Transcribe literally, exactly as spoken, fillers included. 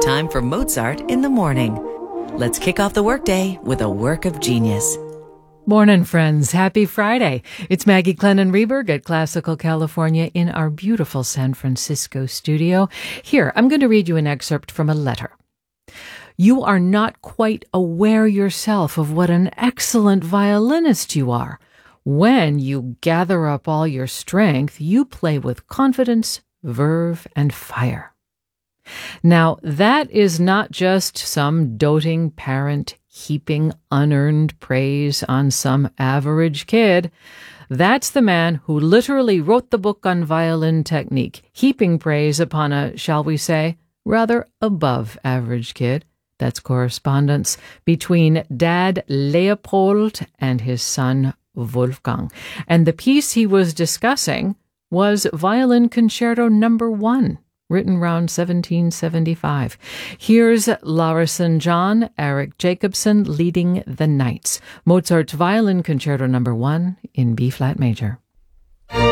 time for Mozart in the morning. Let's kick off the workday with a work of genius. Morning, friends. Happy Friday. It's Maggie Clennon Reberg at Classical California in our beautiful San Francisco studio. Here, I'm going to read you an excerpt from a letter. You are not quite aware yourself of what an excellent violinist you are. When you gather up all your strength, you play with confidence, verve, and fire. Now, that is not just some doting parent heaping unearned praise on some average kid. That's the man who literally wrote the book on violin technique, heaping praise upon a, shall we say, rather above average kid. That's correspondence between Dad Leopold and his son Wolfgang. And the piece he was discussing was Violin Concerto Number One, written around seventeen seventy-five. Here's Lara Saint John, Eric Jacobson leading the Knights. Mozart's Violin Concerto Number One in B-flat major.